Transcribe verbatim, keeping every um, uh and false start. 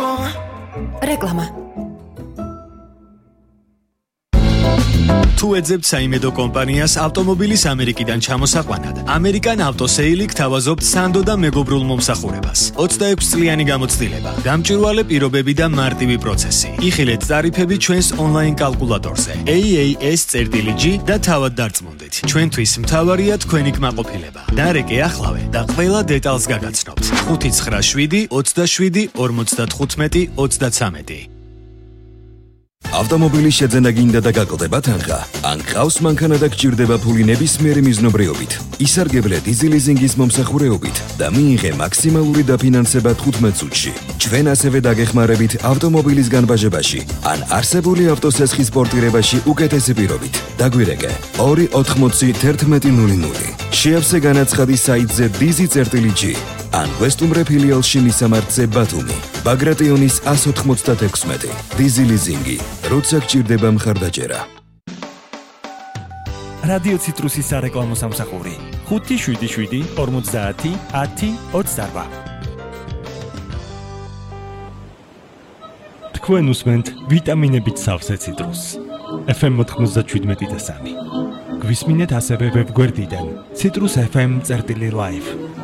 რეკლამა. თუ ეძებთ საიმედო კომპანიას ავტომობილის ამერიკიდან ჩამოსაყვანად, American Auto Sale გთავაზობთ სანდო და მეგობრულ მომსახურებას. ოცდაექვსი წლიანი გამოცდილება, გამჭვირვალე პირობები და მარტივი პროცესი. იხილეთ ტარიფები ჩვენს ონლაინ კალკულატორზე A A S G და თავად დარწმუნდით. ჩვენთვის მთავარია თქვენი კმაყოფილება. დარეკე ახლავე და ყველა დეტალს გაგაცნობთ. ხუთი ცხრა შვიდი ოცდაშვიდი ორმოცდათხუთმეტი ოცდაცამეტი. ავტომობილის შეძენა გინდა და გაკლდება თანხა. ან გყავს მანქანა და გჭირდება ფული ნებისმიერი მიზნობრიობით. ისარგებლე დიზი ლიზინგის მომსახურეობით და მიიღე მაქსიმალური დაფინანსება თხუთმეტ წუთში. ჩვენ ასევე დაგეხმარებით ავტომობილის განბაჟებაში ან არსებული ავტოსესხის პორტირებაში უკეთესი პირობით. დაგვირეკე ორი ოთხმოცი ერთმეტი ნული ნული. შეავსე განაცხადი საიტზე dizi.g ან ვესტუმრე ფილიალში მისამართზე ბათუმი. ბაგრატიონის ას ოთხმოცდაექვსმეტი. დიზი ლიზინგი. როცა გჭირდება მხარდაჭერა. რადიო ციტრუსის სარეკლამო სამსახური ხუთი შვიდი შვიდი ორმოცდაათი ათი ოცდაარბა. თქვენ უსმენთ ვიტამინებით სავსე ციტრუსს. F M ოთხმოცდაშვიდმეტი და სამი. გვისმინეთ ასევე ვებგვერდიდან citrus f m წერტილი live.